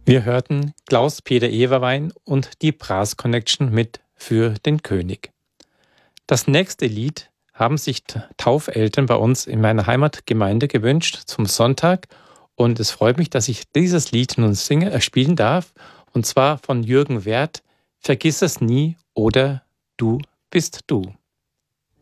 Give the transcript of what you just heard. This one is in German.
Wir hörten Klaus-Peter Ewerwein und die Brass Connection mit Für den König. Das nächste Lied haben sich Taufeltern bei uns in meiner Heimatgemeinde gewünscht zum Sonntag und es freut mich, dass ich dieses Lied nun spielen darf und zwar von Jürgen Werth, Vergiss es nie oder Du bist du.